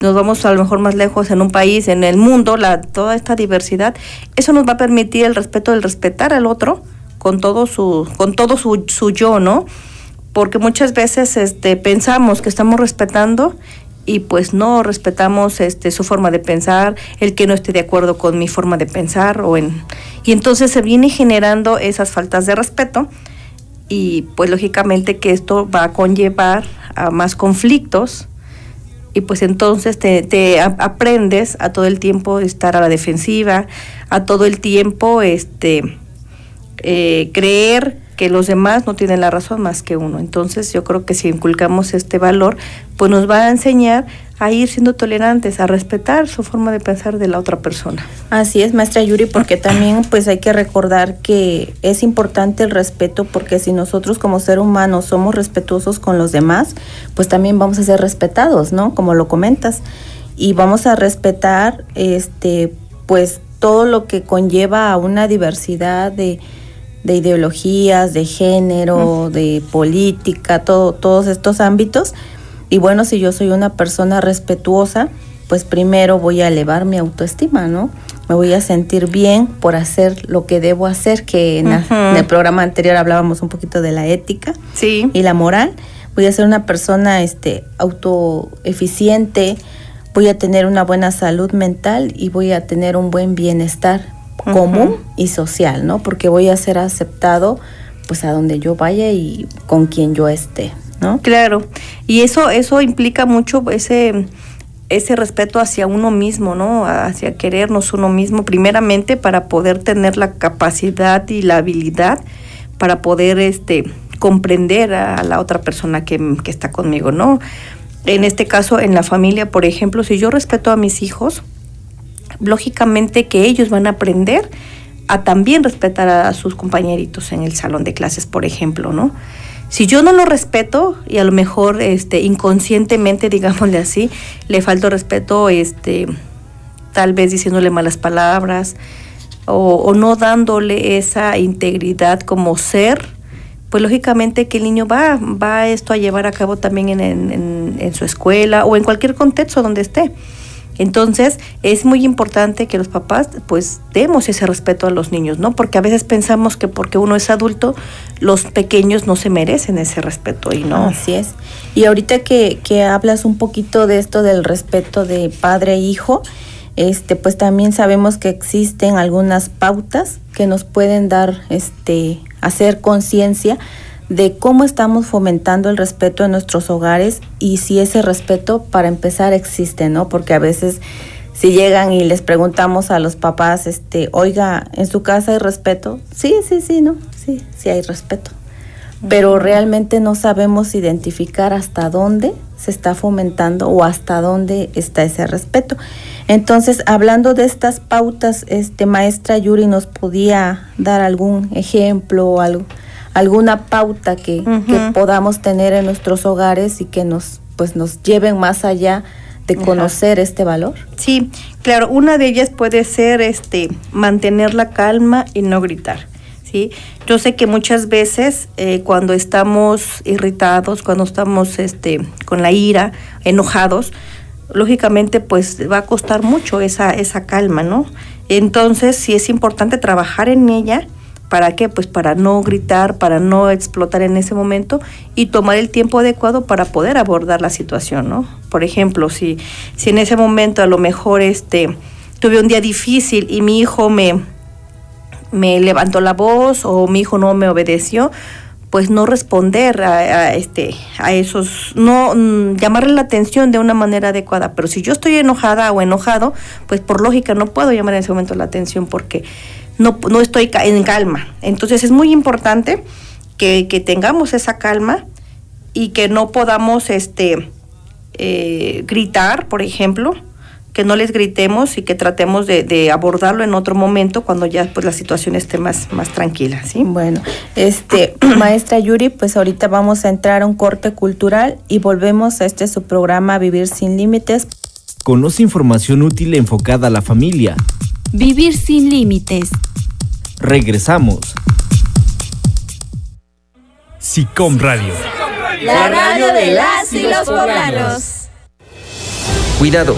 nos vamos a lo mejor más lejos en un país, en el mundo, toda esta diversidad, eso nos va a permitir el respeto, el respetar al otro con todo su yo, ¿no? Porque muchas veces pensamos que estamos respetando y pues no respetamos su forma de pensar, el que no esté de acuerdo con mi forma de pensar y entonces se viene generando esas faltas de respeto y pues lógicamente que esto va a conllevar a más conflictos. Y pues entonces te aprendes a todo el tiempo estar a la defensiva, a todo el tiempo creer que los demás no tienen la razón más que uno. Entonces yo creo que si inculcamos este valor, pues nos va a enseñar a ir siendo tolerantes, a respetar su forma de pensar de la otra persona. Así es, maestra Yuri, porque también pues hay que recordar que es importante el respeto, porque si nosotros como ser humano somos respetuosos con los demás, pues también vamos a ser respetados, ¿no? Como lo comentas, y vamos a respetar pues todo lo que conlleva a una diversidad de ideologías, de género, de política, todos estos ámbitos. Y bueno, si yo soy una persona respetuosa, pues primero voy a elevar mi autoestima, ¿no? Me voy a sentir bien por hacer lo que debo hacer, que en el programa anterior hablábamos un poquito de la ética y la moral. Voy a ser una persona autoeficiente, voy a tener una buena salud mental y voy a tener un buen bienestar común y social, ¿no? Porque voy a ser aceptado pues a donde yo vaya y con quien yo esté, ¿no? Claro, y eso implica mucho ese respeto hacia uno mismo, ¿no? Hacia querernos uno mismo, primeramente para poder tener la capacidad y la habilidad para poder comprender a la otra persona que está conmigo, ¿no? En este caso, en la familia, por ejemplo, si yo respeto a mis hijos, lógicamente que ellos van a aprender a también respetar a sus compañeritos en el salón de clases, por ejemplo, ¿no? Si yo no lo respeto y a lo mejor inconscientemente, digámosle así, le falto respeto, tal vez diciéndole malas palabras o no dándole esa integridad como ser, pues lógicamente que el niño va esto a llevar a cabo también en su escuela o en cualquier contexto donde esté. Entonces, es muy importante que los papás, pues, demos ese respeto a los niños, ¿no? Porque a veces pensamos que porque uno es adulto, los pequeños no se merecen ese respeto, y no. Así es. Y ahorita que hablas un poquito de esto del respeto de padre e hijo, pues también sabemos que existen algunas pautas que nos pueden dar, hacer conciencia de cómo estamos fomentando el respeto en nuestros hogares y si ese respeto, para empezar, existe, ¿no? Porque a veces si llegan y les preguntamos a los papás, oiga, ¿en su casa hay respeto? Sí, ¿no? Sí hay respeto. Pero realmente no sabemos identificar hasta dónde se está fomentando o hasta dónde está ese respeto. Entonces, hablando de estas pautas, maestra Yuri, ¿nos podía dar algún ejemplo o alguna pauta que podamos tener en nuestros hogares y que nos lleven más allá de conocer este valor? Sí, claro, una de ellas puede ser mantener la calma y no gritar, ¿sí? Yo sé que muchas veces cuando estamos irritados, cuando estamos con la ira, enojados, lógicamente pues va a costar mucho esa calma, ¿no? Entonces sí es importante trabajar en ella. ¿Para qué? Pues para no gritar, para no explotar en ese momento y tomar el tiempo adecuado para poder abordar la situación, ¿no? Por ejemplo, si en ese momento a lo mejor tuve un día difícil y mi hijo me levantó la voz o mi hijo no me obedeció, pues no responder a esos, no llamarle la atención de una manera adecuada. Pero si yo estoy enojada o enojado, pues por lógica no puedo llamar en ese momento la atención porque no estoy en calma. Entonces es muy importante que tengamos esa calma y que no podamos gritar, por ejemplo, que no les gritemos y que tratemos de abordarlo en otro momento cuando ya pues la situación esté más tranquila, ¿sí? Bueno, maestra Yuri, pues ahorita vamos a entrar a un corte cultural y volvemos a su programa Vivir Sin Límites. Conoce información útil enfocada a la familia. Vivir Sin Límites. Regresamos. SICOM Radio. La radio de las y los poblanos. Cuidado,